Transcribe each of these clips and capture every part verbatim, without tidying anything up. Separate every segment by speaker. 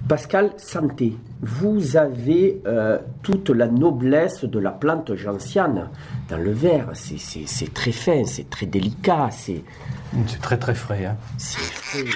Speaker 1: Pascal, santé. Vous avez euh, toute la noblesse de la plante gentiane dans le verre. C'est, c'est, c'est très fin, c'est très délicat. C'est,
Speaker 2: c'est très très frais. Hein.
Speaker 1: C'est frais.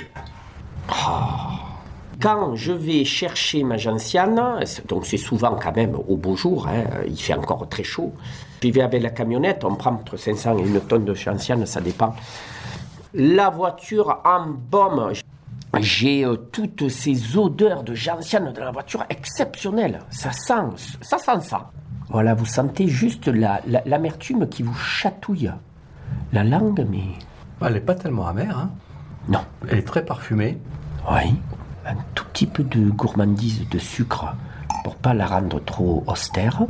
Speaker 1: Oh. Quand je vais chercher ma gentiane, donc c'est souvent quand même au beau jour, hein, il fait encore très chaud. J'y vais avec la camionnette, on prend entre cinq cents et une tonne de gentiane, ça dépend. La voiture embaume. J'ai euh, toutes ces odeurs de gentiane dans la voiture exceptionnelles. Ça sent, ça sent ça. Voilà, vous sentez juste la, la, l'amertume qui vous chatouille. La langue, mais...
Speaker 2: Elle n'est pas tellement amère, hein.
Speaker 1: Non.
Speaker 2: Elle est très parfumée.
Speaker 1: Oui. Un tout petit peu de gourmandise de sucre pour pas la rendre trop austère.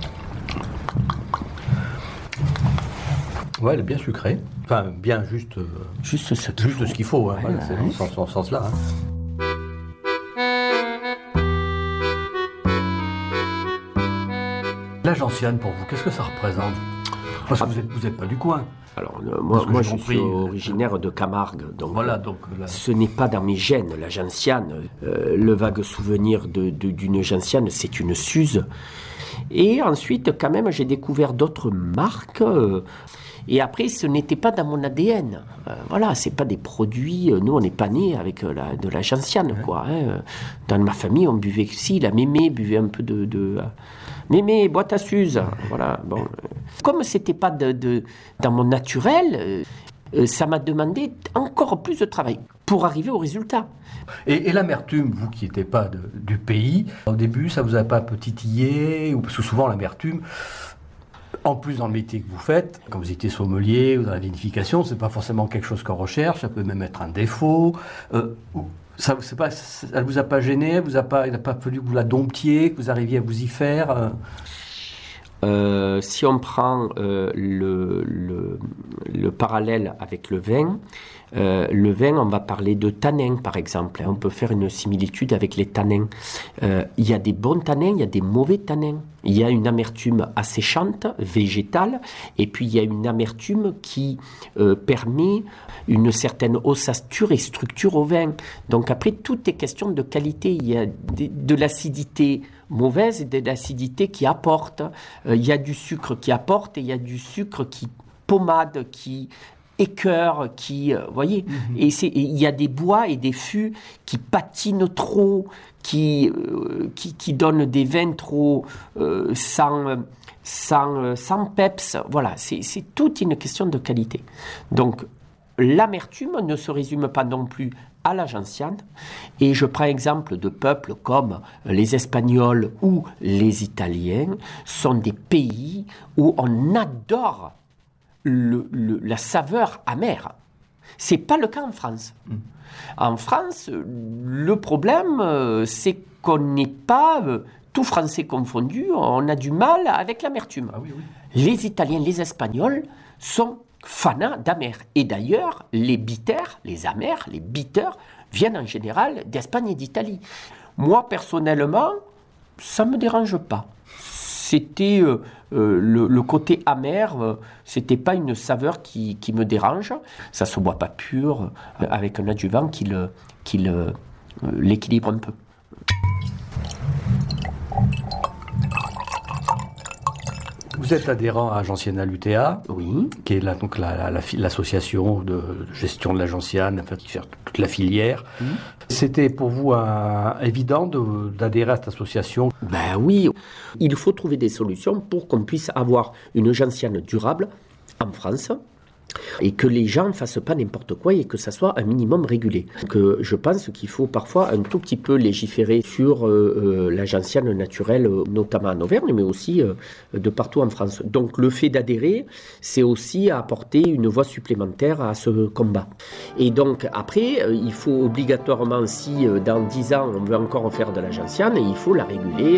Speaker 2: Ouais, elle est bien sucrée. Enfin, bien juste... Euh,
Speaker 1: juste ce qu'il
Speaker 2: juste
Speaker 1: faut.
Speaker 2: ce qu'il faut, hein.
Speaker 1: Ouais,
Speaker 2: Ouais, c'est
Speaker 1: ouais.
Speaker 2: dans ce sens-là. Hein. La gentiane, pour vous, qu'est-ce que ça représente? Parce que vous n'êtes vous êtes pas du coin.
Speaker 1: Alors, euh, moi, moi je
Speaker 2: compris,
Speaker 1: suis originaire de Camargue, donc,
Speaker 2: voilà, donc là...
Speaker 1: ce n'est pas dans mes gènes, la gentiane. Euh, le vague souvenir de, de, d'une gentiane, c'est une Suze. Et ensuite, quand même, j'ai découvert d'autres marques. Euh, et après, ce n'était pas dans mon A D N. Euh, voilà, c'est pas des produits... Euh, nous, on n'est pas nés avec euh, la, de la gentiane, ouais. quoi. Hein. Dans ma famille, on buvait... Si, la mémé buvait un peu de... de euh, mémé, boîte à Suze. Voilà, bon... Euh, comme c'était pas de, de, dans mon naturel, euh, ça m'a demandé encore plus de travail pour arriver au résultat.
Speaker 2: Et, et l'amertume, vous qui n'étiez pas de, du pays, au début, ça vous a pas peu titillé? Ou, parce que souvent, l'amertume, en plus dans le métier que vous faites, quand vous étiez sommelier ou dans la vinification, c'est pas forcément quelque chose qu'on recherche, ça peut même être un défaut. Euh, ça ne pas, ça vous a pas gêné? Vous a pas, il n'a pas fallu que vous la domptiez, que vous arriviez à vous y faire euh...
Speaker 1: Euh, si on prend euh, le, le, le parallèle avec le vin, euh, le vin, on va parler de tanins, par exemple. On peut faire une similitude avec les tanins. Euh, il y a des bons tanins, il y a des mauvais tanins. Il y a une amertume asséchante, végétale, et puis il y a une amertume qui euh, permet une certaine ossature et structure au vin. Donc après, tout est question de qualité. Il y a de, de l'acidité mauvaise et de l'acidité qui apporte. Euh, il y a du sucre qui apporte et il y a du sucre qui pommade, qui écœure, qui... Vous euh, voyez, mm-hmm. et, c'est, et il y a des bois et des fûts qui patinent trop, qui, euh, qui, qui donnent des vins trop euh, sans, sans, sans peps. Voilà, c'est, c'est toute une question de qualité. Donc, l'amertume ne se résume pas non plus à la gentiane. Et je prends exemple de peuples comme les Espagnols ou les Italiens, sont des pays où on adore le, le, la saveur amère. C'est pas le cas en France. Mmh. En France, le problème, c'est qu'on n'est pas, tout français confondu, on a du mal avec l'amertume.
Speaker 2: Ah oui, oui.
Speaker 1: Les Italiens, les Espagnols sont fanats d'amer. Et d'ailleurs, les bitters, les amers, les bitters, viennent en général d'Espagne et d'Italie. Moi, personnellement, ça ne me dérange pas. C'était euh, euh, le, le côté amer, euh, c'était pas une saveur qui, qui me dérange. Ça se boit pas pur, euh, avec un adjuvant qui, le, qui le, euh, l'équilibre un peu.
Speaker 2: Vous êtes adhérent à Gentiana l'U T A,
Speaker 1: oui.
Speaker 2: qui est la, donc la, la, la, l'association de gestion de la gentiane, enfin, qui gère toute la filière. Mmh. C'était pour vous un, évident de, d'adhérer à cette association?
Speaker 1: Ben oui, il faut trouver des solutions pour qu'on puisse avoir une gentiane durable en France et que les gens ne fassent pas n'importe quoi et que ça soit un minimum régulé. Donc, euh, je pense qu'il faut parfois un tout petit peu légiférer sur euh, euh, la gentiane naturelle, notamment en Auvergne, mais aussi euh, de partout en France. Donc le fait d'adhérer, c'est aussi apporter une voix supplémentaire à ce combat. Et donc après, euh, il faut obligatoirement, si euh, dans dix ans on veut encore faire de la gentiane, il faut la réguler.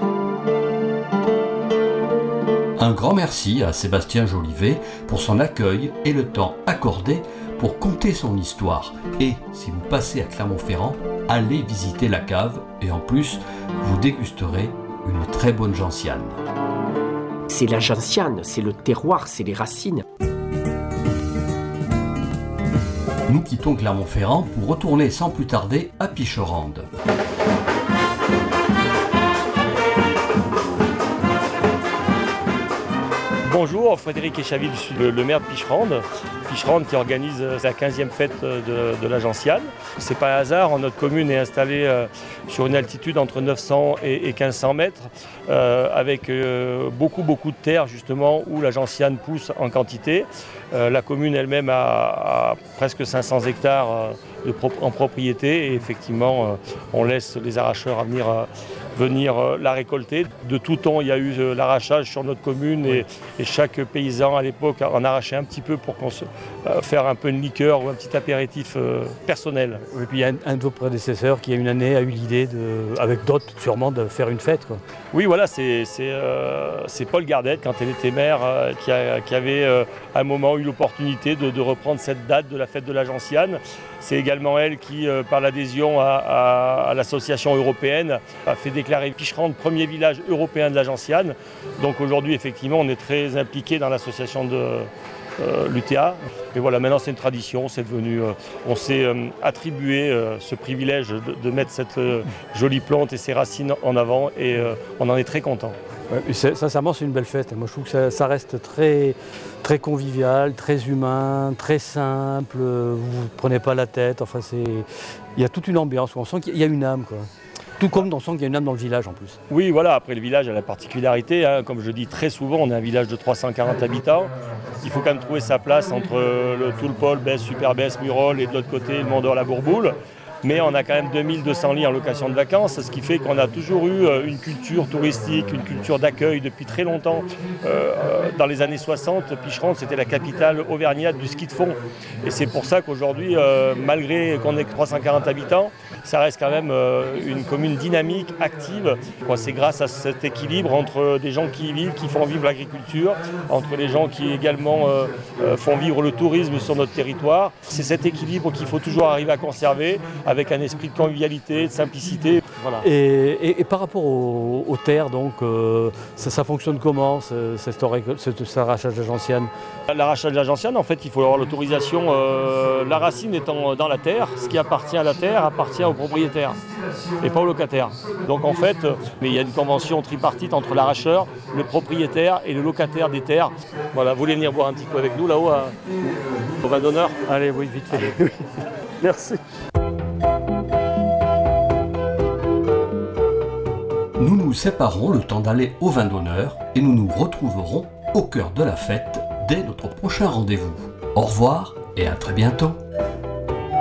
Speaker 3: Un grand merci à Sébastien Jolivet pour son accueil et le temps accordé pour conter son histoire. Et si vous passez à Clermont-Ferrand, allez visiter la cave et en plus, vous dégusterez une très bonne gentiane.
Speaker 1: C'est la gentiane, c'est le terroir, c'est les racines.
Speaker 3: Nous quittons Clermont-Ferrand pour retourner sans plus tarder à Picherande.
Speaker 4: Bonjour, Frédéric Échaville, je suis le, le maire de Picherande. Picherande qui organise sa quinzième fête de, de la gentiane. C'est pas un hasard, notre commune est installée euh, sur une altitude entre neuf cents et, et quinze cents mètres, euh, avec euh, beaucoup beaucoup de terres justement où la gentiane pousse en quantité. Euh, la commune elle-même a, a presque cinq cents hectares euh, de pro- en propriété et effectivement euh, on laisse les arracheurs à venir, euh, venir euh, la récolter. De tout temps il y a eu euh, l'arrachage sur notre commune et, et chaque paysan à l'époque en arrachait un petit peu pour qu'on se, euh, faire un peu de liqueur ou un petit apéritif euh, personnel.
Speaker 2: Et puis il y a un, un de vos prédécesseurs qui, il y a une année, a eu l'idée, de, avec d'autres sûrement, de faire une fête, quoi.
Speaker 4: Oui, voilà, c'est, c'est, euh, c'est Paul Gardette, quand elle était maire, euh, qui, a, qui avait euh, à un moment eu l'opportunité de, de reprendre cette date de la fête de la gentiane. C'est également elle qui, euh, par l'adhésion à, à, à l'association européenne, a fait déclarer Picherande premier village européen de la gentiane. Donc aujourd'hui, effectivement, on est très impliqué dans l'association de euh, l'U T A. Et voilà, maintenant c'est une tradition, c'est devenu, euh, on s'est euh, attribué euh, ce privilège de, de mettre cette euh, jolie plante et ses racines en avant et euh, on en est très content.
Speaker 2: Ouais, c'est, sincèrement, c'est une belle fête. Moi, je trouve que ça, ça reste très, très convivial, très humain, très simple. Vous ne prenez pas la tête. Enfin, c'est... il y a toute une ambiance où on sent qu'il y a une âme, quoi. Tout comme on sent qu'il y a une âme dans le village en plus.
Speaker 4: Oui, voilà. Après, le village a la particularité, hein, comme je dis très souvent, on est un village de trois cent quarante habitants. Il faut quand même trouver sa place entre le Toulpol, Besse, Super-Besse, Murol et de l'autre côté, le Mont-d'Or, la Bourboule. Mais on a quand même deux mille deux cents lits en location de vacances, ce qui fait qu'on a toujours eu une culture touristique, une culture d'accueil depuis très longtemps. Euh, dans les années soixante, Picherande, c'était la capitale auvergnate du ski de fond. Et c'est pour ça qu'aujourd'hui, euh, malgré qu'on ait que trois cent quarante habitants, ça reste quand même euh, une commune dynamique, active. Quoi, c'est grâce à cet équilibre entre des gens qui y vivent, qui font vivre l'agriculture, entre les gens qui également euh, euh, font vivre le tourisme sur notre territoire. C'est cet équilibre qu'il faut toujours arriver à conserver, avec un esprit de convivialité, de simplicité. Voilà.
Speaker 2: Et, et, et par rapport aux, aux terres, donc, euh, ça, ça fonctionne comment, ce, cet, cet, cet arrachage de gentiane?
Speaker 4: L'arrachage de la gentiane, en fait, il faut avoir l'autorisation, euh, la racine étant dans la terre, ce qui appartient à la terre appartient au propriétaire et pas au locataire. Donc en fait, mais il y a une convention tripartite entre l'arracheur, le propriétaire et le locataire des terres. Voilà, vous voulez venir boire un petit coup avec nous là-haut à, au vin d'honneur?
Speaker 2: Allez, oui, vite fait.
Speaker 4: Merci.
Speaker 3: Nous nous séparons le temps d'aller au vin d'honneur et nous nous retrouverons au cœur de la fête dès notre prochain rendez-vous. Au revoir et à très bientôt.